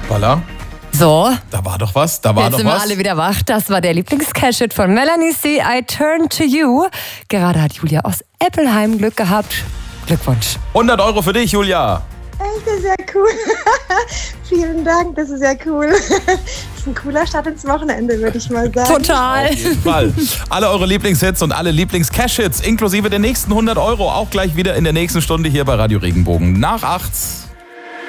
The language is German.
Hoppala. So. Da war doch was, Jetzt sind wir alle wieder wach. Das war der Lieblings-Cash-Hit von Melanie C. I Turn to You. Gerade hat Julia aus Eppelheim Glück gehabt. Glückwunsch. 100 Euro für dich, Julia. Das ist ja cool. Vielen Dank, das ist ja cool. Das ist ein cooler Start ins Wochenende, würde ich mal sagen. Total. Auf jeden Fall. Alle eure Lieblingshits und alle Lieblings-Cash-Hits inklusive der nächsten 100 Euro auch gleich wieder in der nächsten Stunde hier bei Radio Regenbogen. Nach 8.